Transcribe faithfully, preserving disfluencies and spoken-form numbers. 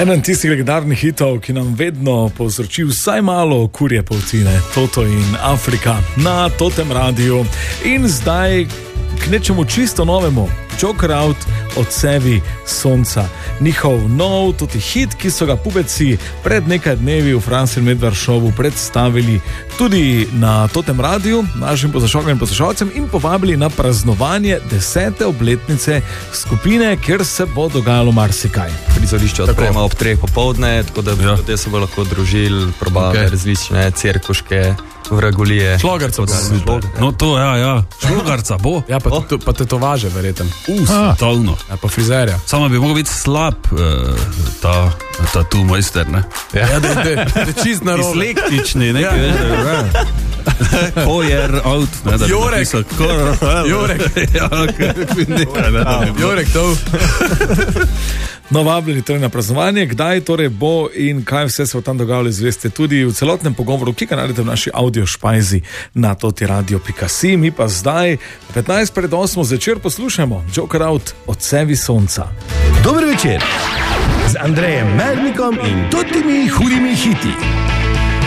Eden tistih legendarnih hitov, ki nam vedno povzroči vsaj malo kurje polcine, Toto in Afrika na Totem radiju. In zdaj k nečemu čisto novemu, Joker Out, Odsevi sonca. Njihov nov, tudi hit, ki so ga pubeci pred nekaj dnevi v Franciju Medvar šovu predstavili tudi na Totem radiju, našim poslušalkam in poslušalcem, in povabili na praznovanje desete obletnice skupine, kjer se bo dogajalo marsikaj. Prizorišče odprema ob treh popoldne, tako da ja. Ljudje se bo lahko družili, probali okay. različne cirkuške, vragolije. Šlogarca bo. No to, ja, ja. Šlogarca bo. Ja, pa, oh. pa tetovaže, verjetno. Us, totalno. Ja, pa frizerja. Samo bi mogel biti slab uh, ta tatu mojster, ne? Ja, ja da je čist narobe. Dislektični, nekaj, ja. ne? Kojer out, ne, da Jorek. Pisal, kor, Jorek. ja, nekaj, ne, ne, Jorek, to. No, vabljeni torej na praznovanje, kdaj torej bo in kaj vse se bo tam dogajalo, izveste tudi v celotnem pogovoru, ki ga najdete v naši audio špajzi na totiradio pika si. Mi pa zdaj petnajst pred osmo zvečer poslušamo Joker Out, Odsevi sonca. Dober večer z Andrejem Mernikom in totimi hudimi hiti.